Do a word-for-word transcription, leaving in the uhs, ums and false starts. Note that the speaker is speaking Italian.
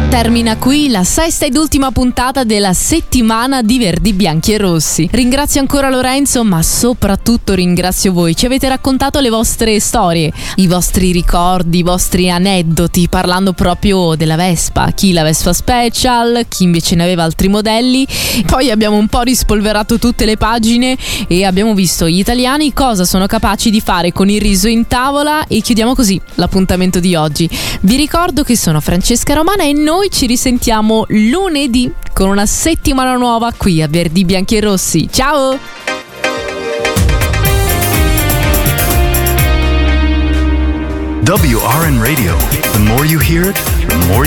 Termina qui la sesta ed ultima puntata della settimana di Verdi, Bianchi e Rossi. Ringrazio ancora Lorenzo, ma soprattutto ringrazio voi. Ci avete raccontato le vostre storie, i vostri ricordi, i vostri aneddoti, parlando proprio della Vespa. Chi la Vespa Special, chi invece ne aveva altri modelli. Poi abbiamo un po' rispolverato tutte le pagine e abbiamo visto gli italiani cosa sono capaci di fare con il riso in tavola, e chiudiamo così l'appuntamento di oggi. Vi ricordo che sono Francesca Romana e noi ci risentiamo lunedì con una settimana nuova qui a Verdi, Bianchi e Rossi. Ciao! W R N Radio. The more you hear it, the more you